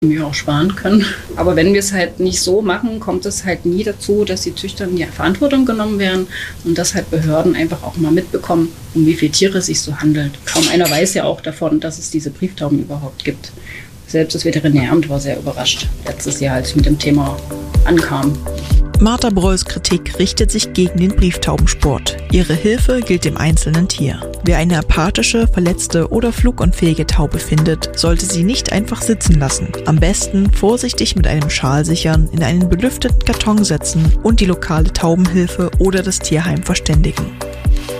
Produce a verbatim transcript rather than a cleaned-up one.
wir auch sparen können. Aber wenn wir es halt nicht so machen, kommt es halt nie dazu, dass die Züchter in die Verantwortung genommen werden und dass halt Behörden einfach auch mal mitbekommen, um wie viele Tiere es sich so handelt. Kaum einer weiß ja auch davon, dass es diese Brieftauben überhaupt gibt. Selbst das Veterinäramt war sehr überrascht letztes Jahr, als ich mit dem Thema ankam. Martha Breuls Kritik richtet sich gegen den Brieftaubensport. Ihre Hilfe gilt dem einzelnen Tier. Wer eine apathische, verletzte oder flugunfähige Taube findet, sollte sie nicht einfach sitzen lassen. Am besten vorsichtig mit einem Schal sichern, in einen belüfteten Karton setzen und die lokale Taubenhilfe oder das Tierheim verständigen.